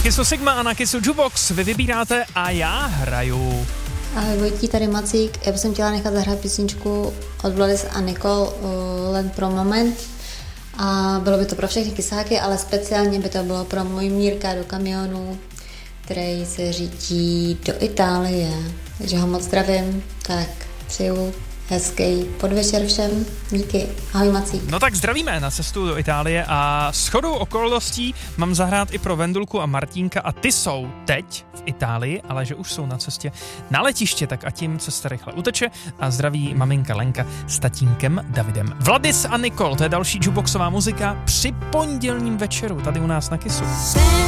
Kissu Sigma a na Kissu Jukebox vy vybíráte a já hraju. Ahoj Vojtí, tady Macík. Já bych chtěla nechat zahrát písničku od Vladis a Nicole len pro moment. A bylo by to pro všechny kysáky, ale speciálně by to bylo pro můj Mírka do kamionu, který se řítí do Itálie. Takže ho moc zdravím, tak přeju hezký podvečer všem. Díky. Ahoj Macík. No tak zdravíme na cestu do Itálie a shodou okolností mám zahrát i pro Vendulku a Martínka a ty jsou teď v Itálii, ale že už jsou na cestě na letiště, tak a tím cesta rychle uteče a zdraví maminka Lenka s tatínkem Davidem. Vladis a Nicole, to je další jukeboxová muzika při pondělním večeru tady u nás na Kissu.